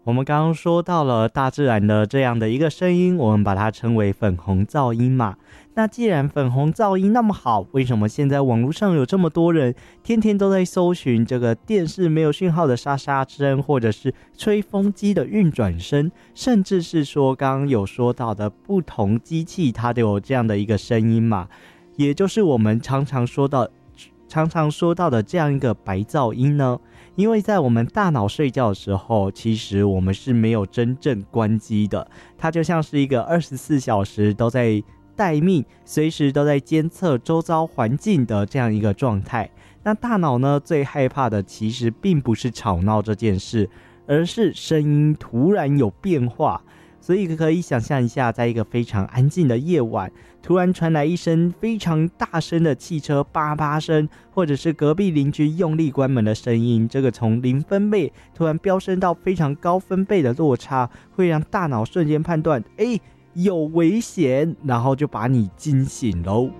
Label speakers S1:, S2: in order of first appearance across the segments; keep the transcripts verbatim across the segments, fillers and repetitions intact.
S1: 我们刚刚说到了大自然的这样的一个声音，我们把它称为粉红噪音嘛。那既然粉红噪音那么好，为什么现在网络上有这么多人天天都在搜寻这个电视没有讯号的沙沙声，或者是吹风机的运转声，甚至是说刚刚有说到的不同机器它都有这样的一个声音嘛？也就是我们常常说到常常说到的这样一个白噪音呢？因为在我们大脑睡觉的时候，其实我们是没有真正关机的，它就像是一个二十四小时都在待命，随时都在监测周遭环境的这样一个状态。那大脑呢，最害怕的其实并不是吵闹这件事，而是声音突然有变化。所以可以想象一下，在一个非常安静的夜晚，突然传来一声非常大声的汽车叭叭声，或者是隔壁邻居用力关门的声音，这个从零分贝突然飙升到非常高分贝的落差，会让大脑瞬间判断，哎，有危险，然后就把你惊醒喽。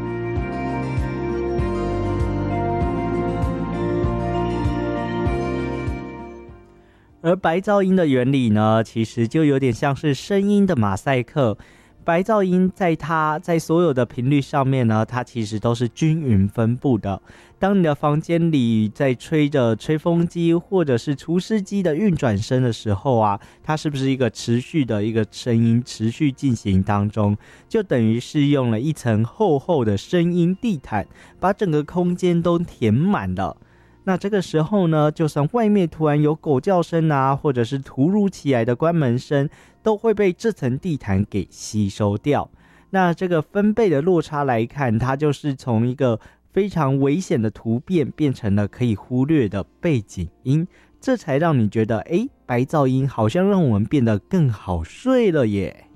S1: 而白噪音的原理呢，其实就有点像是声音的马赛克。白噪音在它在所有的频率上面呢，它其实都是均匀分布的。当你的房间里在吹着吹风机或者是除湿机的运转声的时候啊，它是不是一个持续的一个声音持续进行当中，就等于是用了一层厚厚的声音地毯，把整个空间都填满了。那这个时候呢，就算外面突然有狗叫声啊，或者是突如其来的关门声，都会被这层地毯给吸收掉。那这个分贝的落差来看，它就是从一个非常危险的突变变成了可以忽略的背景音，这才让你觉得，诶，白噪音好像让我们变得更好睡了耶。